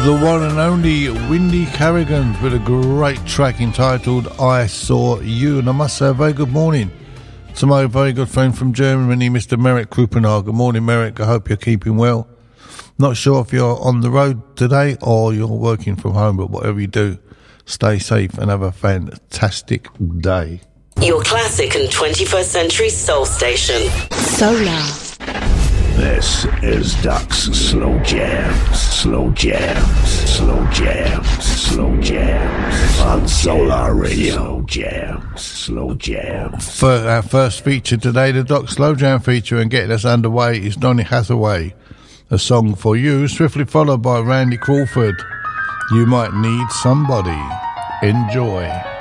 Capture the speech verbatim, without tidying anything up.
The one and only Windy Carrigan with a great track entitled I Saw You. And I must say a very good morning to my very good friend from Germany, Mister Merrick Krupenau. Good morning, Merrick. I hope you're keeping well. Not sure if you're on the road today or you're working from home, but whatever you do, stay safe and have a fantastic day. Your classic and twenty-first century soul station. Solar. This is Duck's Slow Jams, Slow Jams, Slow Jams, Slow Jams on Solar Radio. Slow Jams, Slow Jams. For our first feature today, the Doc Slow Jam feature, and getting us underway is Donny Hathaway, A Song for You, swiftly followed by Randy Crawford, You Might Need Somebody. Enjoy.